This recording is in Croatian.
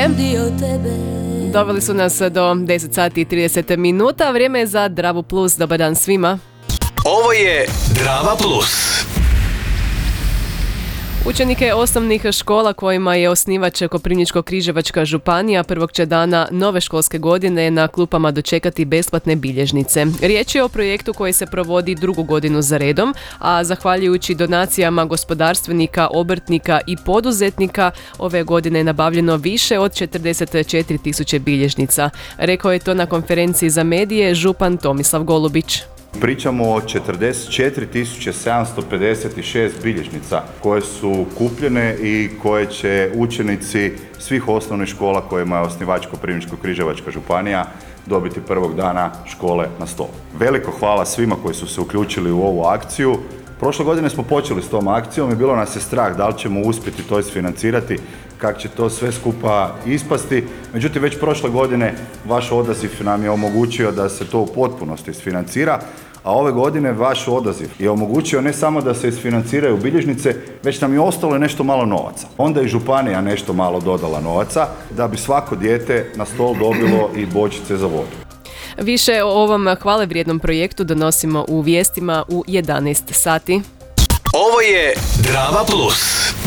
dio tebe. Doveli su nas do 10 sati i 30 minuta. Vrijeme je za Dravu Plus. Dobar dan svima. Ovo je Drava Plus. Učenike osnovnih škola kojima je osnivač Koprivničko-križevačka županija prvog će dana nove školske godine na klupama dočekati besplatne bilježnice. Riječ je o projektu koji se provodi drugu godinu za redom, a zahvaljujući donacijama gospodarstvenika, obrtnika i poduzetnika ove godine je nabavljeno više od 44.000 bilježnica. Rekao je to na konferenciji za medije župan Tomislav Golubić. Pričamo o 44.756 bilježnica koje su kupljene i koje će učenici svih osnovnih škola kojima je osnivač Koprivničko-križevačka županija dobiti prvog dana škole na stolu. Veliko hvala svima koji su se uključili u ovu akciju. Prošle godine smo počeli s tom akcijom i bilo nas je strah da li ćemo uspjeti to isfinancirati, kako će to sve skupa ispasti. Međutim, već prošle godine vaš odaziv nam je omogućio da se to u potpunosti isfinancira, a ove godine vaš odaziv je omogućio ne samo da se isfinanciraju bilježnice, već nam je ostalo nešto malo novaca. Onda je županija nešto malo dodala novaca da bi svako dijete na stol dobilo i bočice za vodu. Više o ovom hvalevrijednom projektu donosimo u vijestima u 11 sati. Ovo je Drava Plus.